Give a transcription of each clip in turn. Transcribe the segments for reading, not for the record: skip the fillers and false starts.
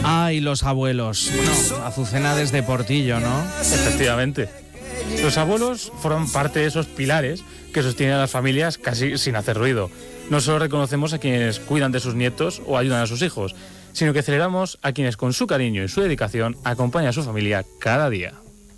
Ay, los abuelos. Bueno, Azucena desde Portillo, ¿no? Efectivamente. Los abuelos forman parte de esos pilares que sostienen a las familias casi sin hacer ruido. No solo reconocemos a quienes cuidan de sus nietos o ayudan a sus hijos, sino que celebramos a quienes con su cariño y su dedicación acompañan a su familia cada día.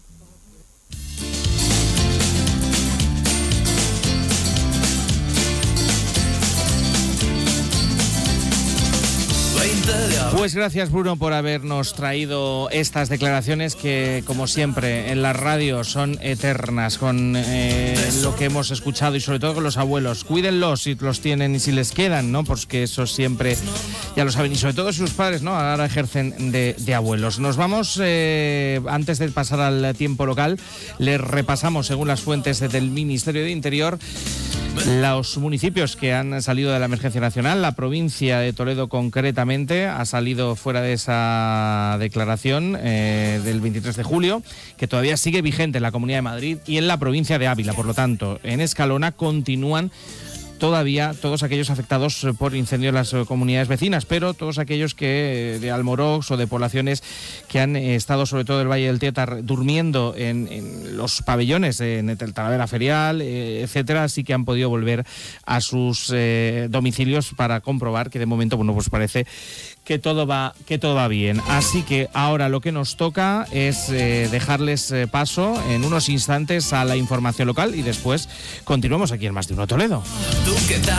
Pues gracias, Bruno, por habernos traído estas declaraciones que, como siempre, en la radio son eternas con lo que hemos escuchado y sobre todo con los abuelos. Cuídenlos si los tienen y si les quedan, ¿no? Porque eso siempre, ya lo saben, y sobre todo si sus padres, ¿no?, ahora ejercen de abuelos. Nos vamos, antes de pasar al tiempo local, les repasamos, según las fuentes del Ministerio de Interior, los municipios que han salido de la emergencia nacional. La provincia de Toledo concretamente ha salido fuera de esa declaración del 23 de julio, que todavía sigue vigente en la Comunidad de Madrid y en la provincia de Ávila. Por lo tanto, en Escalona continúan todavía todos aquellos afectados por incendios en las comunidades vecinas, pero todos aquellos que de Almorox o de poblaciones que han estado, sobre todo del Valle del Tétar, durmiendo en los pabellones, en el Talavera Ferial, etcétera, sí que han podido volver a sus domicilios para comprobar que de momento, bueno, pues parece que todo va bien. Así que ahora lo que nos toca es dejarles paso en unos instantes a la información local y después continuamos aquí en Más de Uno Toledo.